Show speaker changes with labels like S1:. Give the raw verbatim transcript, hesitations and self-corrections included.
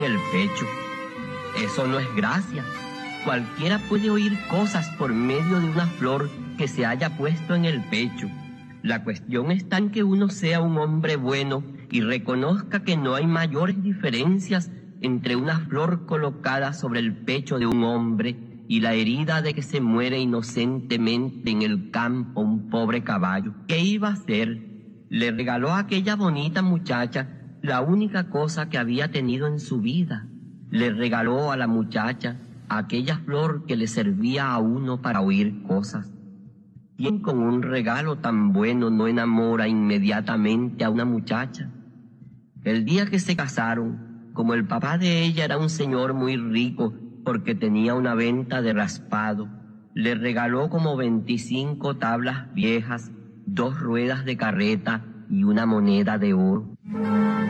S1: el pecho. Eso no es gracia. Cualquiera puede oír cosas por medio de una flor que se haya puesto en el pecho. La cuestión está en que uno sea un hombre bueno y reconozca que no hay mayores diferencias entre una flor colocada sobre el pecho de un hombre y la herida de que se muere inocentemente en el campo un pobre caballo. ¿Qué iba a hacer? Le regaló a aquella bonita muchacha la única cosa que había tenido en su vida. Le regaló a la muchacha aquella flor que le servía a uno para oír cosas. ¿Quién con un regalo tan bueno no enamora inmediatamente a una muchacha? El día que se casaron, como el papá de ella era un señor muy rico porque tenía una venta de raspado, le regaló como veinticinco tablas viejas, dos ruedas de carreta y una moneda de oro.